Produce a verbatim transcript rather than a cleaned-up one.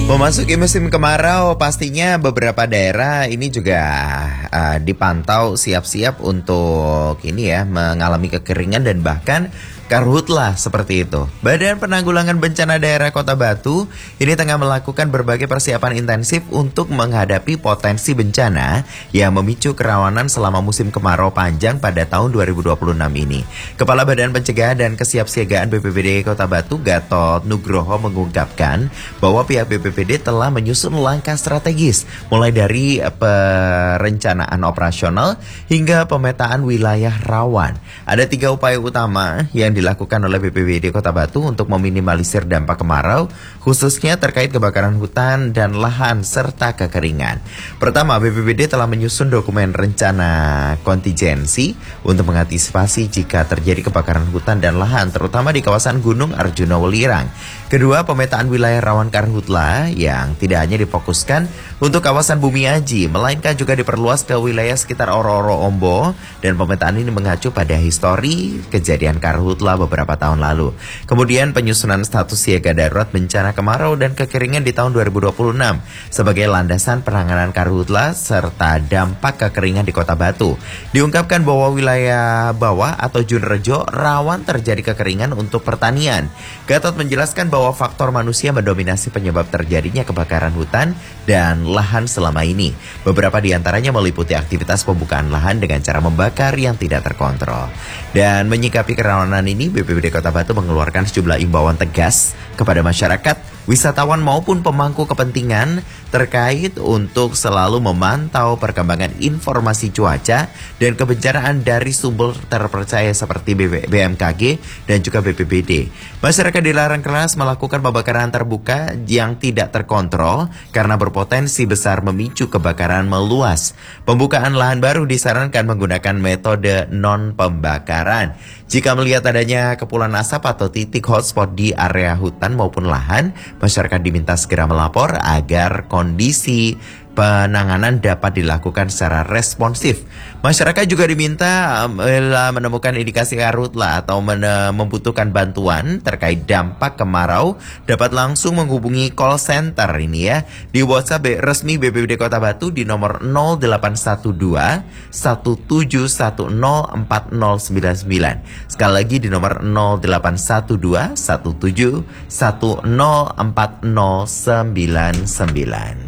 Memasuki musim kemarau, pastinya beberapa daerah ini juga uh, dipantau siap-siap untuk ini ya mengalami kekeringan dan bahkan karhutlah seperti itu. Badan Penanggulangan Bencana Daerah Kota Batu ini tengah melakukan berbagai persiapan intensif untuk menghadapi potensi bencana yang memicu kerawanan selama musim kemarau panjang pada tahun dua ribu dua puluh enam ini. Kepala Badan Pencegahan dan Kesiapsiagaan B P B D Kota Batu, Gatot Nugroho, mengungkapkan bahwa pihak B P B D telah menyusun langkah strategis mulai dari perencanaan operasional hingga pemetaan wilayah rawan. Ada tiga upaya utama yang dilakukan oleh B P B D Kota Batu untuk meminimalisir dampak kemarau, khususnya terkait kebakaran hutan dan lahan serta kekeringan. Pertama, B P B D telah menyusun dokumen rencana kontingensi untuk mengantisipasi jika terjadi kebakaran hutan dan lahan, terutama di kawasan Gunung Arjuna Welirang. Kedua, pemetaan wilayah rawan karhutla yang tidak hanya difokuskan untuk kawasan Bumi Aji, melainkan juga diperluas ke wilayah sekitar Ororo Ombo, dan pemetaan ini mengacu pada histori kejadian karhutla beberapa tahun lalu. Kemudian penyusunan status siaga darurat bencana kemarau dan kekeringan di tahun dua ribu dua puluh enam sebagai landasan penanganan karhutla serta dampak kekeringan di Kota Batu. Diungkapkan bahwa wilayah bawah atau Junrejo rawan terjadi kekeringan untuk pertanian. Gatot menjelaskan bahwa faktor manusia mendominasi penyebab terjadinya kebakaran hutan dan lahan selama ini. Beberapa di antaranya meliputi aktivitas pembukaan lahan dengan cara membakar yang tidak terkontrol. Dan menyikapi kerawanan ini, B P B D Kota Batu mengeluarkan sejumlah imbauan tegas kepada masyarakat, wisatawan maupun pemangku kepentingan terkait untuk selalu memantau perkembangan informasi cuaca dan kebencanaan dari sumber terpercaya seperti B M K G dan juga B P B D. Masyarakat dilarang keras melakukan pembakaran terbuka yang tidak terkontrol karena berpotensi besar memicu kebakaran meluas. Pembukaan lahan baru disarankan menggunakan metode non-pembakaran. Jika melihat adanya kepulan asap atau titik hotspot di area hutan maupun lahan, masyarakat diminta segera melapor agar kondisi penanganan dapat dilakukan secara responsif. Masyarakat juga diminta bila menemukan indikasi karhutla atau membutuhkan bantuan terkait dampak kemarau dapat langsung menghubungi call center ini ya di WhatsApp resmi B P B D Kota Batu di nomor nol delapan satu dua satu tujuh satu nol empat nol sembilan sembilan. Sekali lagi di nomor nol delapan satu dua satu tujuh satu nol empat nol sembilan sembilan.